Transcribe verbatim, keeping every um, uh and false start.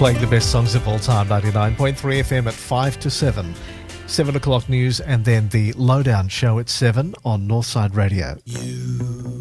Playing the best songs of all time, ninety-nine point three F M at five to seven. seven o'clock news and then the Lowdown show at seven on Northside Radio. You